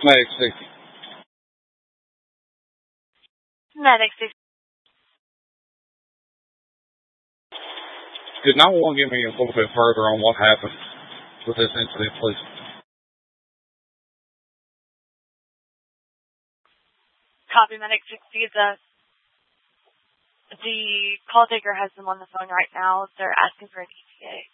Medic 60. Medic 60. Could 911 give me a little bit further on what happened with this incident, please? Copy, Medic 60. The call taker has them on the phone right now. They're asking for an ETA.